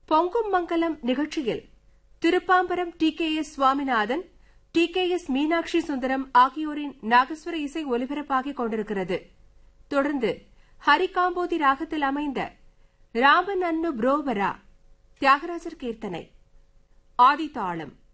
பொங்கும் மங்கலம் நிகழ்ச்சியில் Thirupambaram TKS Swaminathan, TKS Meenakshi Sundaram ஆகியோரின் நாகஸ்வர இசை ஒலிபரப்பாகிக் கொண்டிருக்கிறது. தொடர்ந்து ஹரிகாம்போதி ராகத்தில் அமைந்த ராமன் அன்னு புரோவரா தியாகராஜர் கீர்த்தனை ஆதிதாளம்.